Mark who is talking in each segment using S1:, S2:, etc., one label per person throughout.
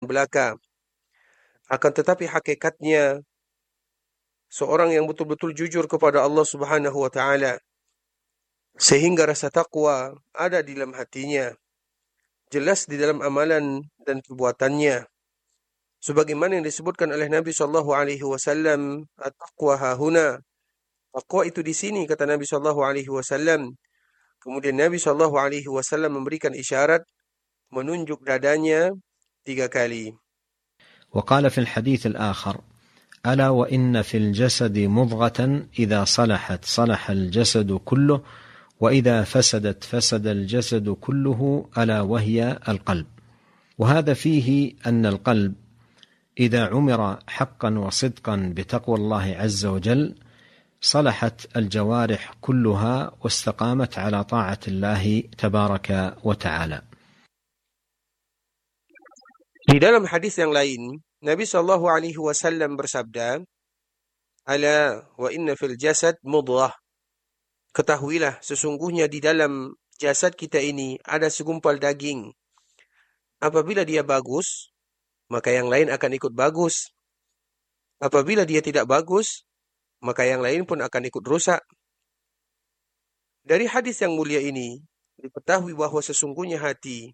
S1: belaka. Akan tetapi hakikatnya seorang yang betul-betul jujur kepada Allah Subhanahu wa taala sehingga rasa takwa ada di dalam hatinya, jelas di dalam amalan dan perbuatannya. Sebagaimana yang disebutkan oleh Nabi sallallahu alaihi wasallam, at-taqwa hahuna. Takwa itu di sini, kata Nabi sallallahu alaihi wasallam. Kemudian Nabi sallallahu alaihi wasallam memberikan isyarat menunjuk dadanya 3 kali.
S2: وقال في الحديث الآخر: ألا وإن في الجسد مضغة إذا صلحت صلح الجسد كله وإذا فسدت فسد الجسد كله ألا وهي القلب. وهذا فيه أن القلب إذا عمر حقا وصدقا بتقوى الله عز وجل صلحت الجوارح كلها واستقامت على طاعة الله تبارك وتعالى.
S1: Di dalam hadis yang lain, Nabi sallallahu alaihi wasallam bersabda, "Ala wa inna fil jasad mudghah." Ketahuilah sesungguhnya di dalam jasad kita ini ada segumpal daging. Apabila dia bagus, maka yang lain akan ikut bagus. Apabila dia tidak bagus, maka yang lain pun akan ikut rusak. Dari hadis yang mulia ini, diketahui bahwa sesungguhnya hati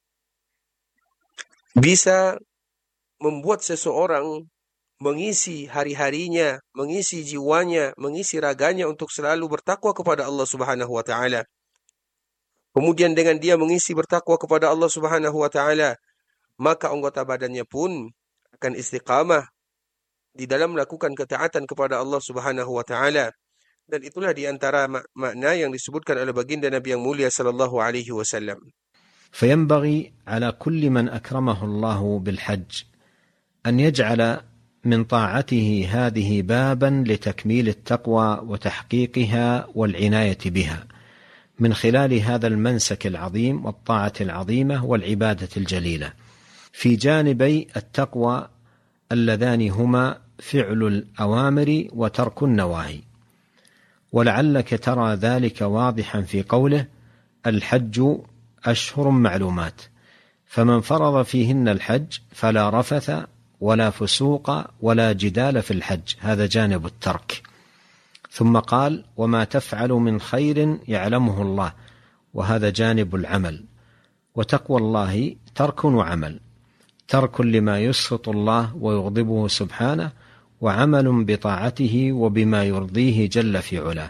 S1: bisa membuat seseorang mengisi hari-harinya, mengisi jiwanya, mengisi raganya untuk selalu bertakwa kepada Allah Subhanahu wa taala. Kemudian dengan dia mengisi bertakwa kepada Allah Subhanahu wa taala, maka anggota badannya pun akan istiqamah di dalam melakukan ketaatan kepada Allah Subhanahu wa taala. Dan itulah di antara makna yang disebutkan oleh baginda Nabi yang mulia sallallahu alaihi wasallam.
S2: فينبغي على كل من أكرمه الله بالحج أن يجعل من طاعته هذه بابا لتكميل التقوى وتحقيقها والعناية بها من خلال هذا المنسك العظيم والطاعة العظيمة والعبادة الجليلة في جانبي التقوى اللذان هما فعل الأوامر وترك النواهي. ولعلك ترى ذلك واضحا في قوله: الحج أشهر معلومات، فمن فرض فيهن الحج فلا رفث ولا فسوق ولا جدال في الحج. هذا جانب الترك. ثم قال: وما تفعل من خير يعلمه الله، وهذا جانب العمل. وتقوى الله ترك وعمل، ترك لما يسخط الله ويغضبه سبحانه، وعمل بطاعته وبما يرضيه جل في علاه.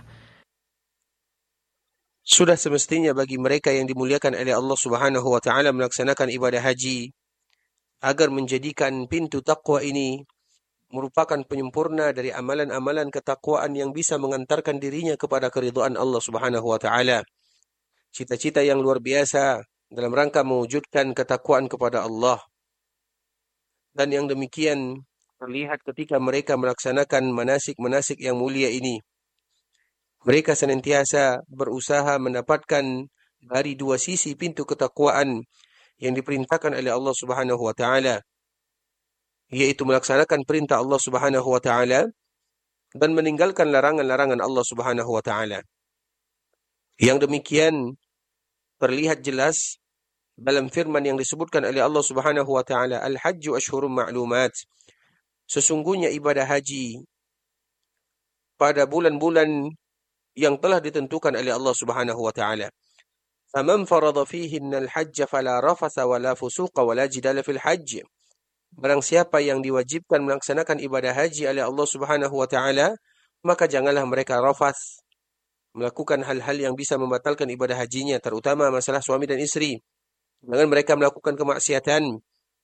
S1: Sudah semestinya bagi mereka yang dimuliakan oleh Allah Subhanahu wa taala melaksanakan ibadah haji agar menjadikan pintu takwa ini merupakan penyempurna dari amalan-amalan ketakwaan yang bisa mengantarkan dirinya kepada keridhaan Allah Subhanahu wa taala. Cita-cita yang luar biasa dalam rangka mewujudkan ketakwaan kepada Allah. Dan yang demikian terlihat ketika mereka melaksanakan manasik-manasik yang mulia ini. Mereka senantiasa berusaha mendapatkan dari 2 sisi pintu ketakwaan yang diperintahkan oleh Allah Subhanahu wa taala, yaitu melaksanakan perintah Allah Subhanahu wa taala dan meninggalkan larangan-larangan Allah Subhanahu wa taala. Yang demikian terlihat jelas dalam firman yang disebutkan oleh Allah Subhanahu wa taala, "Al-hajju ashhurun ma'lumat." Sesungguhnya ibadah haji pada bulan-bulan yang telah ditentukan oleh Allah Subhanahu wa taala. Faman farada fihinna al-hajj fala rafasa wala fusuqa wala jidala fil hajj. Barang siapa yang diwajibkan melaksanakan ibadah haji oleh Allah Subhanahu wa taala, maka janganlah mereka rafas, melakukan hal-hal yang bisa membatalkan ibadah hajinya, terutama masalah suami dan istri. Jangan mereka melakukan kemaksiatan.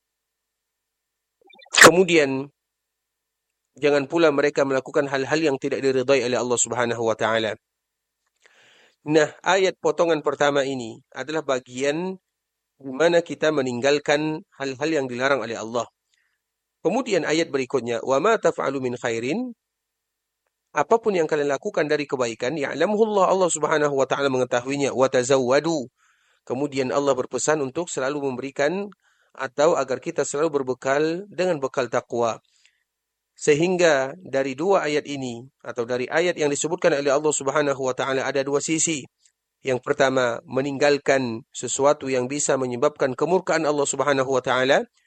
S1: Kemudian jangan pula mereka melakukan hal-hal yang tidak diridai oleh Allah Subhanahu wa taala. Nah, ayat potongan pertama ini adalah bagian di mana kita meninggalkan hal-hal yang dilarang oleh Allah. Kemudian ayat berikutnya, "Wa ma taf'alu min khairin." Apapun yang kalian lakukan dari kebaikan, ya'lamuhullah, Allah Subhanahu wa taala mengetahuinya. Wa tazawwadu. Kemudian Allah berpesan untuk selalu memberikan atau agar kita selalu berbekal dengan bekal takwa. Sehingga dari 2 ayat ini atau dari ayat yang disebutkan oleh Allah Subhanahu wa taala ada 2 sisi. Yang pertama, meninggalkan sesuatu yang bisa menyebabkan kemurkaan Allah Subhanahu wa taala,